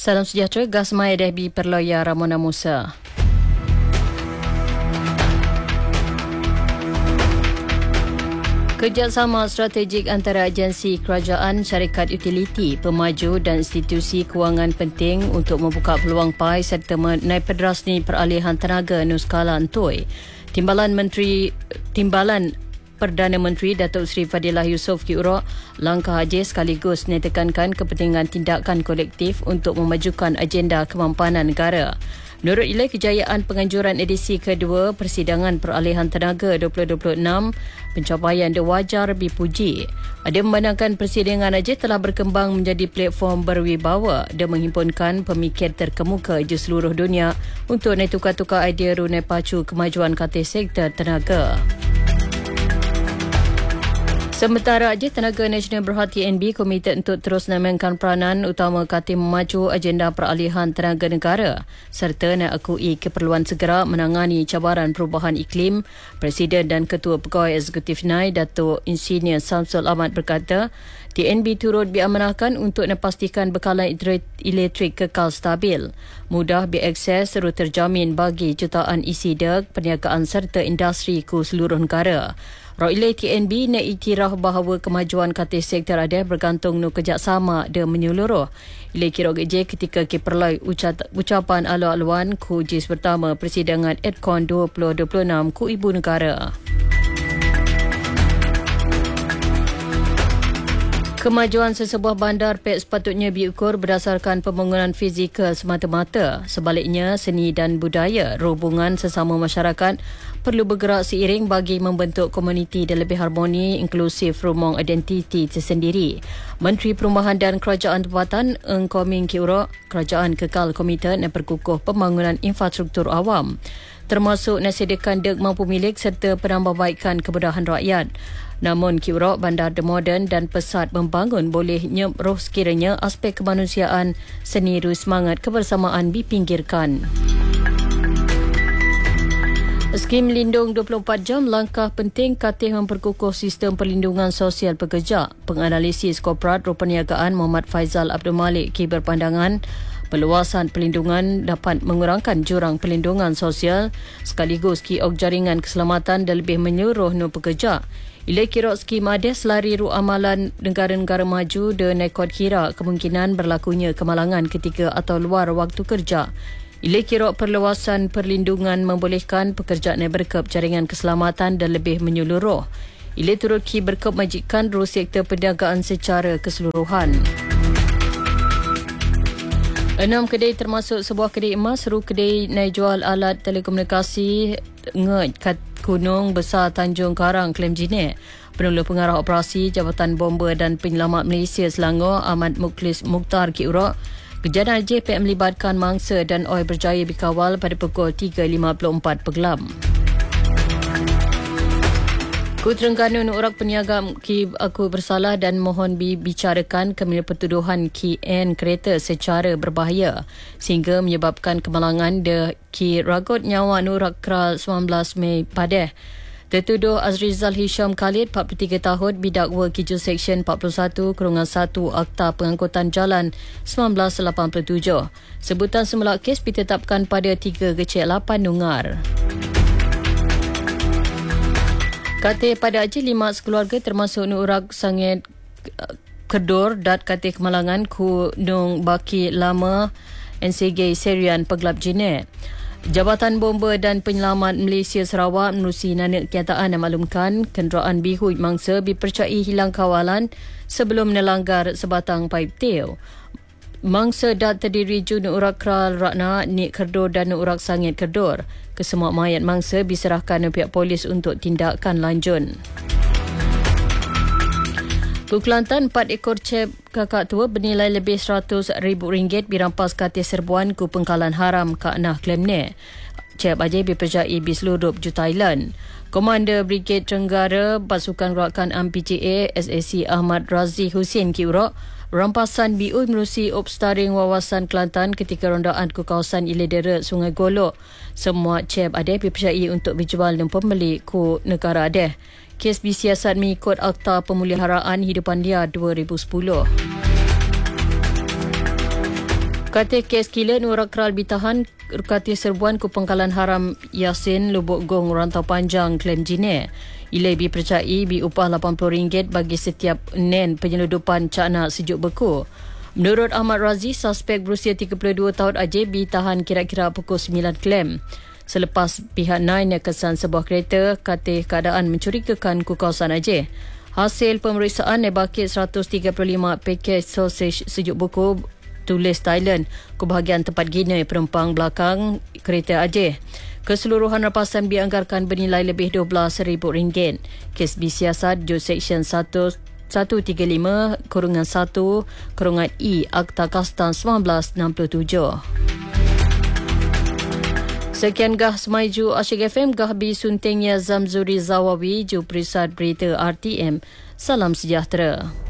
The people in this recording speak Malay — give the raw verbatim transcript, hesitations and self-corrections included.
Salam sejahtera, Gasmai Dehbi Perloya Ramona Musa. Kerjasama strategik antara agensi kerajaan, syarikat utiliti, pemaju dan institusi kewangan penting untuk membuka peluang P A I serta menaik pedrasni peralihan tenaga nuskala Antoi. Timbalan Menteri Timbalan Perdana Menteri Datuk Seri Fadilah Yusof Ki-Urok langkah A J sekaligus menekankan kepentingan tindakan kolektif untuk memajukan agenda kemampanan negara. Menurut Ilai Kejayaan Penganjuran edisi kedua Persidangan Peralihan Tenaga dua ribu dua puluh enam, pencapaian dia wajar dipuji. Ada memandangkan persidangan A J telah berkembang menjadi platform berwibawa dan menghimpunkan pemikir terkemuka di seluruh dunia untuk naik tukar-tukar idea runai pacu kemajuan kata sektor tenaga. Sementara A J Tenaga Nasional Berhad T N B komited untuk terus memainkan peranan utama katil memaju agenda peralihan tenaga negara serta nak akui keperluan segera menangani cabaran perubahan iklim. Presiden dan Ketua Pegawai Eksekutif N A I Datuk Insinyur Samsul Ahmad berkata, T N B turut diamanahkan untuk memastikan bekalan elektrik kekal stabil, mudah diakses serta terjamin bagi jutaan isi deg, perniagaan serta industri ke seluruh negara. Roilai T N B nak iktiraf bahawa kemajuan kata sektor ada bergantung nu kerjasama dan menyeluruh. Ilai kirok je ketika kiperlai ucapan alu-aluan ku jis pertama persidangan ADCON dua ribu dua puluh enam ku Ibu Negara. Kemajuan sesebuah bandar pek sepatutnya diukur berdasarkan pembangunan fizikal semata-mata. Sebaliknya, seni dan budaya, hubungan sesama masyarakat perlu bergerak seiring bagi membentuk komuniti yang lebih harmoni, inklusif, rumong identiti tersendiri. Menteri Perumahan dan Kerajaan Tempatan Eng Koming Ki-Urok, kerajaan kekal komited dan perkukuh pembangunan infrastruktur awam, termasuk nasihkan deg mampu milik serta penambahbaikan kemudahan rakyat. Namun Ki-Urok bandar modern dan pesat membangun boleh nyeroh sekiranya aspek kemanusiaan, seni ru semangat kebersamaan dipinggirkan. Skim Lindung dua puluh empat jam langkah penting katih memperkukuh sistem perlindungan sosial pekerja. Penganalisis Korporat Perniagaan Muhammad Faizal Abdul Malik Ki berpandangan perluasan perlindungan dapat mengurangkan jurang perlindungan sosial sekaligus kiok jaringan keselamatan dan lebih menyeluruh nu pekerja. Ilai kirok skim ada selari ru amalan negara-negara maju dan nekod kira kemungkinan berlakunya kemalangan ketika atau luar waktu kerja. Ilai kirok perluasan perlindungan membolehkan pekerja nak berkep jaringan keselamatan dan lebih menyeluruh. Ilai turut ki berkep majikan ru sektor perniagaan secara keseluruhan. Enam kedai termasuk sebuah kedai emas, seru kedai naik jual alat telekomunikasi nget kat Gunung Besar Tanjung Karang, Klim Jinek. Penolong Pengarah Operasi Jabatan Bomba dan Penyelamat Malaysia Selangor Ahmad Mukhlis Mukhtar Ki-Urok, kejadian A J P melibatkan mangsa dan oi berjaya dikawal pada pukul tiga lima puluh empat Pegelam. Ku Terengganu Nurak peniaga Ki aku bersalah dan mohon dibicarakan kemila pertuduhan Ki N kereta secara berbahaya sehingga menyebabkan kemalangan de Ki ragut nyawa Nurak Kral sembilan belas Mei Padeh. Tertuduh Azrizal Hisham Khalid, empat puluh tiga tahun, didakwa Kiju Seksyen empat puluh satu Kurungan satu Akta Pengangkutan Jalan seribu sembilan ratus lapan puluh tujuh. Sebutan semula kes ditetapkan pada tiga kecil lapan Nungar. Katih pada A J lima sekeluarga termasuk Nurak Sangit Kedur dat katih kemalangan ku Nung Baki Lama N C G Serian Pegelap Jinek. Jabatan Bomba dan Penyelamat Malaysia Sarawak menerusi nanak kenyataan yang maklumkan kenderaan bihui mangsa dipercayai hilang kawalan sebelum melanggar sebatang paip teo. Mangsa dat terdiri Ju Nurak Kral Ratna, Nik Kedur dan Nurak Sangit Kedur. Kesemua mayat mangsa diserahkan oleh pihak polis untuk tindakan lanjut. Ku Kelantan, empat ekor cep kakak tua bernilai lebih seratus ribu ringgit dirampas katih serbuan ku pengkalan haram Kak-Nah Klemne. Cep A J dipercayai bislurup ju Thailand. Komander Brigade Tenggara Pasukan Rakan M P J A S A C Ahmad Razi Hussein Ki-Urok, rampasan B U menerusi Opstaring Wawasan Kelantan ketika rondaan ke kawasan Iledera Sungai Golok. Semua cep ada dipercayai untuk dijual dan pembeli ku negara ada. Kes disiasat mengikut Akta Pemuliharaan Hidupan Liar dua ribu sepuluh. Katil kes kilat Nur Akral ditahan katil serbuan ku Pangkalan Haram Yasin Lubuk Gong Rantau Panjang klaim jine. Ia dipercayai bi upah lapan puluh ringgit bagi setiap nen penyeludupan cakna sejuk beku. Menurut Ahmad Razi, suspek berusia tiga puluh dua tahun aja ditahan kira-kira pukul sembilan klaim. Selepas pihak Nine yang kesan sebuah kereta, katil keadaan mencurigakan ku kawasan Aceh. Hasil pemeriksaan nebakit seratus tiga puluh lima paket sausage sejuk beku tulis Thailand ke bahagian tempat gina penumpang belakang kereta Aceh. Keseluruhan rapasan dianggarkan bernilai lebih dua belas ribu ringgit. Kes bersiasat Juz Seksyen satu satu tiga lima kurungan satu kurungan I Akta Kastan seribu sembilan ratus enam puluh tujuh. Sekian Gah Semaju Asyik F M, Gah bisuntingnya Zamzuri Zawawi, Ju Perisat Berita R T M. Salam sejahtera.